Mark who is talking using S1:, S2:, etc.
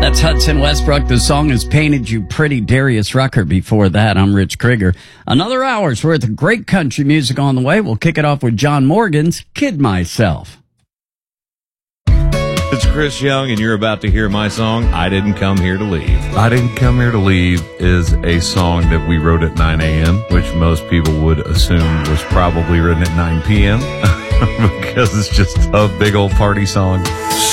S1: That's Hudson Westbrook. The song is Painted You Pretty. Darius Rucker before that. I'm Rich Krieger. Another hour's worth of great country music on the way. We'll kick it off with John Morgan's Kid Myself.
S2: It's Chris Young, and you're about to hear my song, I Didn't Come Here to Leave.
S3: I Didn't Come Here to Leave is a song that we wrote at 9 a.m., which most people would assume was probably written at 9 p.m. because it's just a big old party song.